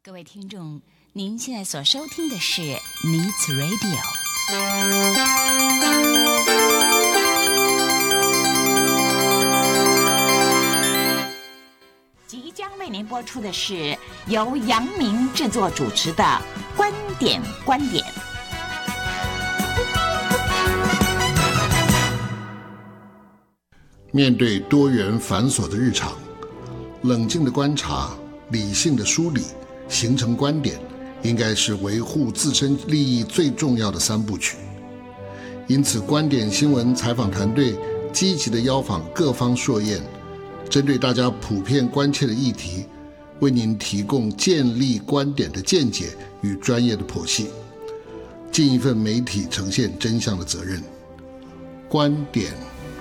各位听众，您现在所收听的是 Needs Radio。即将为您播出的是由杨明制作主持的《观点》。 面对多元繁琐的日常，冷静的观察，理性的梳理，形成观点，应该是维护自身利益最重要的三部曲。因此，观点新闻采访团队积极地邀访各方硕彦，针对大家普遍关切的议题，为您提供建立观点的见解与专业的剖析，尽一份媒体呈现真相的责任。观点。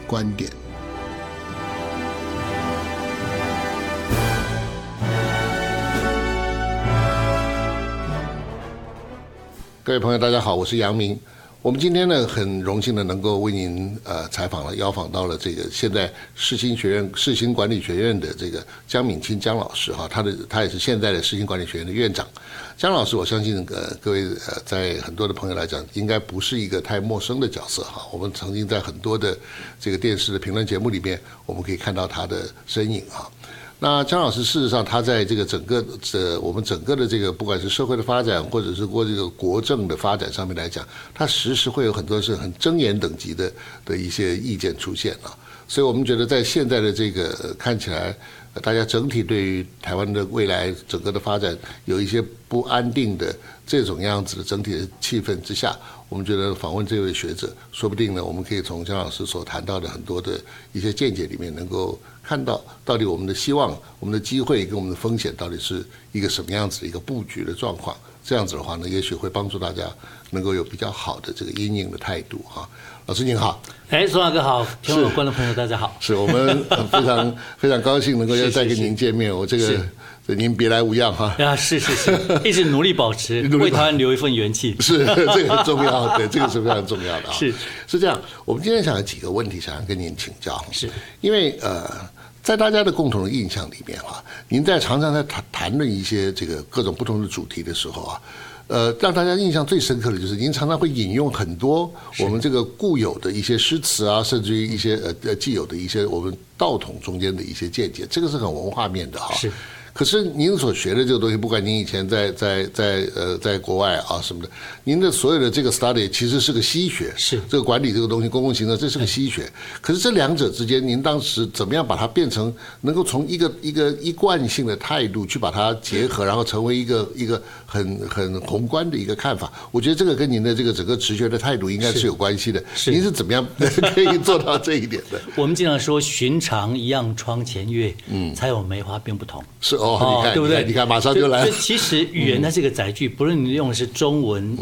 各位朋友大家好，我是杨明。我们今天呢很荣幸的能够为您邀访到了这个现在世新管理学院的这个江敏清江老师哈，他也是现在的世新管理学院的院长。江老师，我相信各位在很多的朋友来讲，应该不是一个太陌生的角色哈。我们曾经在很多的这个电视的评论节目里面，我们可以看到他的身影啊。那江老师事实上他在这个我们整个的这个不管是社会的发展，或者是这个国政的发展上面来讲，他时时会有很多是很睁眼等级的一些意见出现啊。所以我们觉得在现在的这个看起来大家整体对于台湾的未来整个的发展有一些不安定的这种样子的整体的气氛之下，我们觉得访问这位学者，说不定呢我们可以从江老师所谈到的很多的一些见解里面，能够看到到底我们的希望、我们的机会跟我们的风险到底是一个什么样子的一个布局的状况。这样子的话呢，也许会帮助大家能够有比较好的这个因应的态度哈。老师您好。 宋老哥好，听众观众朋友大家好。 是我们非常高兴能够再跟您见面。我这个您别来无恙哈。 是，一直努力保持，为台湾留一份元气。 是，这个很重要，对，这个是非常重要的啊。是这样，我们今天想有几个问题想要跟您请教。 是因为在大家的共同的印象里面哈，您常常在谈论一些这个各种不同的主题的时候啊，让大家印象最深刻的就是您常常会引用很多我们这个固有的一些诗词啊，甚至于一些既有的一些我们道统中间的一些见解，这个是很文化面的哈。 是。 可是您所学的这个东西，不管您以前在国外啊什么的，您的所有的这个 study 其实是个西学， 是这个管理这个东西，公共行政这是个西学。可是这两者之间，您当时怎么样把它变成能够从一个一贯性的态度去把它结合，然后成为一个很宏观的一个看法？我觉得这个跟您的这个整个直学的态度应该是有关系的。您是怎么样可以做到这一点的？ 我们经常说寻常一样窗前月，才有梅花并不同。 是你看，对不对？你看，马上就来了。 其实语言它是个载具，不论你用的是中文、